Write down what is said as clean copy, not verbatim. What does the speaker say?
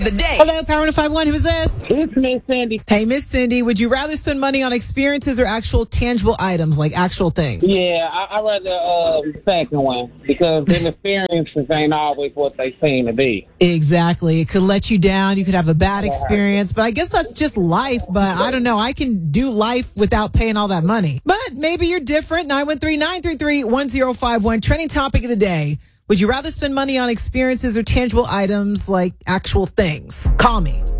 The day. Hello, Power 105.1. Who's this? It's Miss Cindy. Hey, Miss Cindy. Would you rather spend money on experiences or actual tangible items, like actual things? Yeah, I rather the second one because them experiences ain't always what they seem to be. Exactly. It could let you down. You could have a bad experience, but I guess that's just life. But I don't know. I can do life without paying all that money. But maybe you're different. 913-933-1051. Trending topic of the day. Would you rather spend money on experiences or tangible items like actual things? Call me.